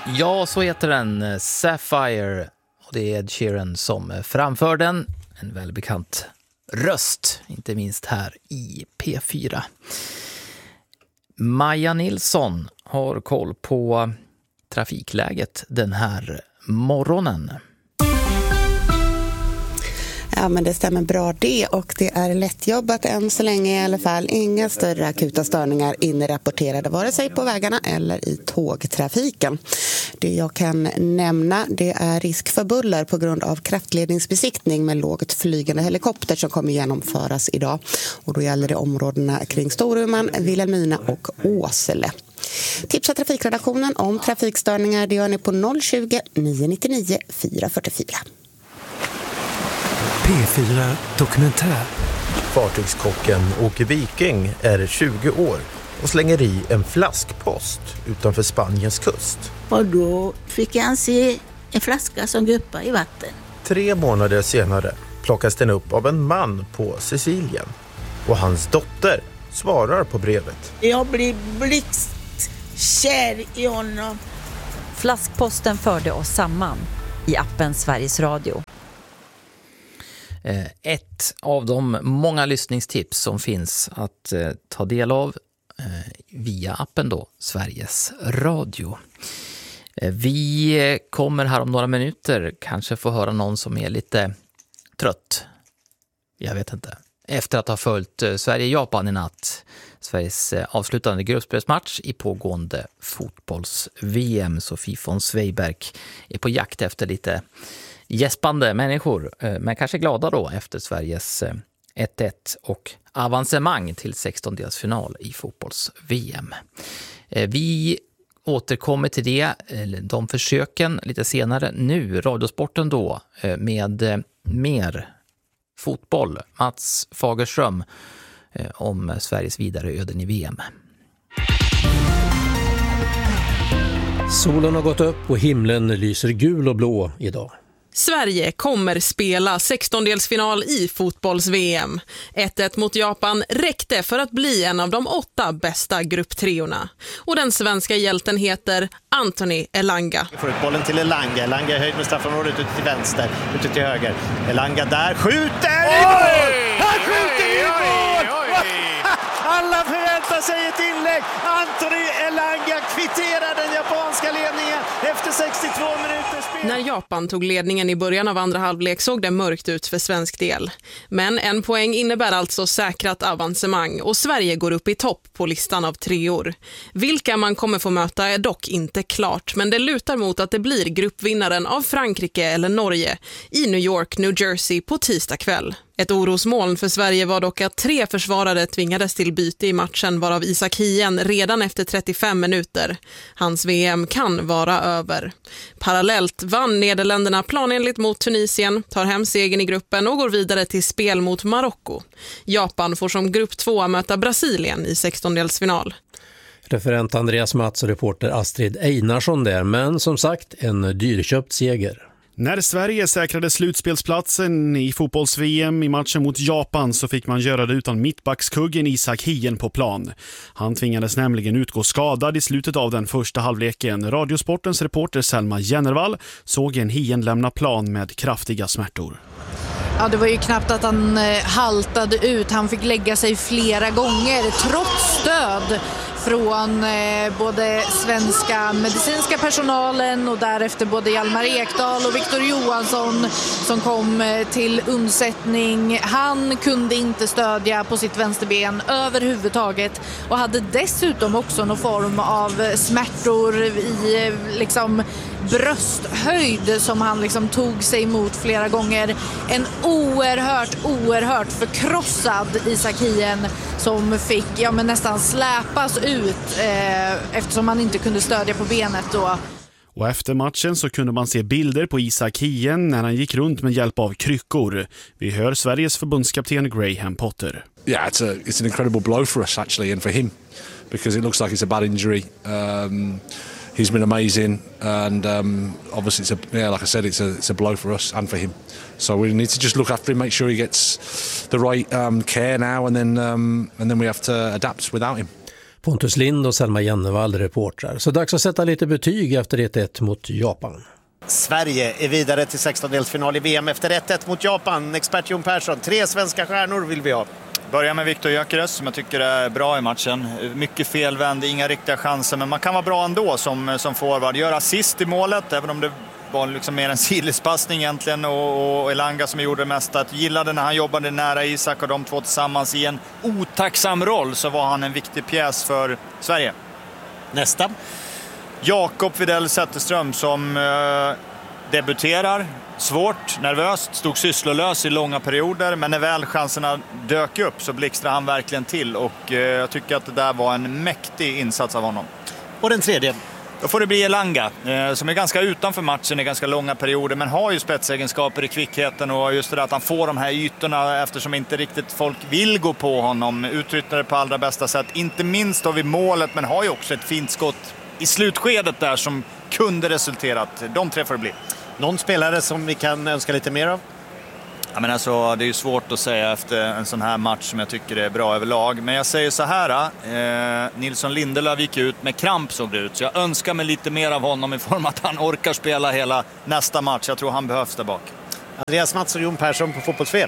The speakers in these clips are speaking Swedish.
Ja, så heter den, Sapphire, och det är Ed Sheeran som framför den. En välbekant röst, inte minst här i P4. Maja Nilsson har koll på trafikläget den här morgonen. Ja, men det stämmer bra det, och det är lättjobbat än så länge i alla fall. Inga större akuta störningar inrapporterade vare sig på vägarna eller i tågtrafiken. Det jag kan nämna, det är risk för buller på grund av kraftledningsbesiktning med lågt flygande helikopter som kommer genomföras idag. Och då gäller det områdena kring Storuman, Vilhelmina och Åsele. Tipsa trafikredaktionen om trafikstörningar, det gör ni på 020 999 444. P4 Dokumentär. Fartygskocken Åke Viking är 20 år och slänger i en flaskpost utanför Spaniens kust. Och då fick han se en flaska som guppade i vatten. 3 månader senare plockas den upp av en man på Sicilien. Och hans dotter svarar på brevet. Jag blir blixtkär i honom. Flaskposten förde oss samman i appen Sveriges Radio. Ett av de många lyssningstips som finns att ta del av via appen då, Sveriges Radio. Vi kommer här om några minuter kanske få höra någon som är lite trött. Jag vet inte. Efter att ha följt Sverige-Japan i natt, Sveriges avslutande gruppspelsmatch i pågående fotbolls-VM. Sofie von Zweiberg är på jakt efter lite gäspande människor, men kanske glada då efter Sveriges 1-1 och avancemang till 16-delsfinal i fotbolls-VM. Vi återkommer till det, de försöken lite senare. Nu, Radiosporten då, med mer fotboll. Mats Fagerström om Sveriges vidare öden i VM. Solen har gått upp och himlen lyser gul och blå idag. Sverige kommer spela 16-delsfinal i fotbolls-VM. 1-1 mot Japan räckte för att bli en av de 8 bästa grupptreorna. Och den svenska hjälten heter Anthony Elanga. Får ut bollen till Elanga. Elanga är höjd med straffområdet ute till vänster, ute till höger. Elanga där, skjuter i mål! Han skjuter i mål! Alla förväntar sig ett inlägg. Anthony Elanga kvitterar den japanska ledningen efter 62 minuters spel. När Japan tog ledningen i början av andra halvlek såg det mörkt ut för svensk del. Men en poäng innebär alltså säkrat avancemang och Sverige går upp i topp på listan av treor. Vilka man kommer få möta är dock inte klart, men det lutar mot att det blir gruppvinnaren av Frankrike eller Norge i New York, New Jersey på tisdag kväll. Ett orosmoln för Sverige var dock att 3 försvarare tvingades till byte i matchen, varav Isak Hien redan efter 35 minuter. Hans VM kan vara över. Parallellt vann Nederländerna planenligt mot Tunisien, tar hem segern i gruppen och går vidare till spel mot Marocko. Japan får som grupp 2 möta Brasilien i 16-delsfinal. Referent Andreas Mats och reporter Astrid Einarsson där, men som sagt en dyrköpt seger. När Sverige säkrade slutspelsplatsen i fotbolls-VM i matchen mot Japan så fick man göra det utan mittbackskuggen Isak Hien på plan. Han tvingades nämligen utgå skadad i slutet av den första halvleken. Radiosportens reporter Selma Jennervall såg en Hien lämna plan med kraftiga smärtor. Ja, det var ju knappt att han haltade ut. Han fick lägga sig flera gånger trots stöd från både svenska medicinska personalen och därefter både Hjalmar Ekdal och Viktor Johansson som kom till undsättning. Han kunde inte stödja på sitt vänsterben överhuvudtaget och hade dessutom också någon form av smärtor i liksom brösthöjd som han liksom tog sig emot flera gånger. En oerhört förkrossad Isak Hien som fick nästan släpas ut eftersom han inte kunde stödja på benet då. Och efter matchen så kunde man se bilder på Isak Hien när han gick runt med hjälp av kryckor. Vi hör Sveriges förbundskapten Graham Potter. Yeah, it's an incredible blow for us actually and for him because it looks like it's a bad injury. He's been amazing, and obviously, like I said, it's a blow for us and for him. So we need to just look after him, make sure he gets the right care now, and then we have to adapt without him. Pontus Lind och Selma Jennevall reportrar. Så dags att sätta lite betyg efter 1-1 mot Japan. Sverige är vidare till 16-delsfinal i VM efter 1-1 mot Japan. Expert Jon Persson, 3 svenska stjärnor vill vi ha. Börja med Viktor Gyökeres som jag tycker är bra i matchen. Mycket felvänd, inga riktiga chanser, men man kan vara bra ändå som forward. Gör assist i målet, även om det var liksom mer en sidledspassning egentligen, och Elanga som gjorde det mesta. Att gillade när han jobbade nära Isak och de två tillsammans i en otacksam roll, så var han en viktig pjäs för Sverige. Nästa. Jakob Widell Zetterström som debuterar. Svårt, nervöst, stod sysslolös i långa perioder, men när väl chanserna dök upp så blixtrade han verkligen till, och jag tycker att det där var en mäktig insats av honom. Och den tredje? Då får det bli Elanga, som är ganska utanför matchen i ganska långa perioder, men har ju spetsegenskaper i kvickheten, och just det där att han får de här ytorna eftersom inte riktigt folk vill gå på honom, utnyttjar det på allra bästa sätt, inte minst vid målet, men har ju också ett fint skott i slutskedet där som kunde resulterat. De 3 får det bli. Någon spelare som vi kan önska lite mer av? Ja, men alltså, det är ju svårt att säga efter en sån här match som jag tycker är bra överlag. Men jag säger så här, Nilsson Lindelöf gick ut med kramp, såg det ut. Så jag önskar mig lite mer av honom i form att han orkar spela hela nästa match. Jag tror han behövs där bak. Andreas Mattsson och Jon Persson på Fotbollsfel.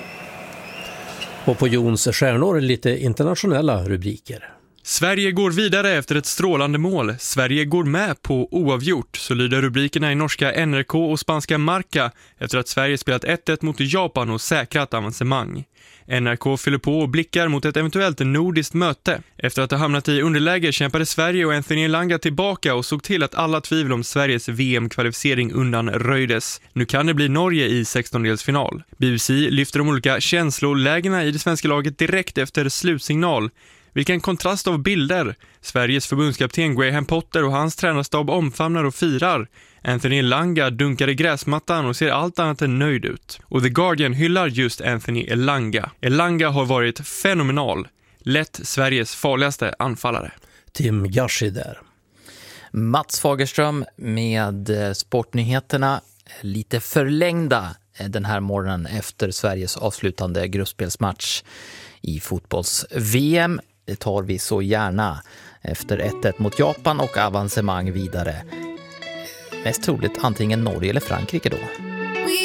Och på Jons stjärnor lite internationella rubriker. Sverige går vidare efter ett strålande mål. Sverige går med på oavgjort, så lyder rubrikerna i norska NRK och spanska Marca efter att Sverige spelat 1-1 mot Japan och säkrat avancemang. NRK fyller på och blickar mot ett eventuellt nordiskt möte. Efter att ha hamnat i underläge kämpade Sverige och Anthony Elanga tillbaka och såg till att alla tvivel om Sveriges VM-kvalificering undanröjdes. Nu kan det bli Norge i 16-delsfinal. BBC lyfter de olika känslolägena i det svenska laget direkt efter slutsignal. Vilken kontrast av bilder. Sveriges förbundskapten Graham Potter och hans tränarstab omfamnar och firar. Anthony Elanga dunkar i gräsmattan och ser allt annat än nöjd ut. Och The Guardian hyllar just Anthony Elanga. Elanga har varit fenomenal. Lätt Sveriges farligaste anfallare. Tim Gashi där. Mats Fagerström med sportnyheterna, lite förlängda den här morgonen efter Sveriges avslutande gruppspelsmatch i fotbolls-VM. Det tar vi så gärna efter 1-1 mot Japan och avancemang vidare. Mest troligt antingen Norge eller Frankrike då.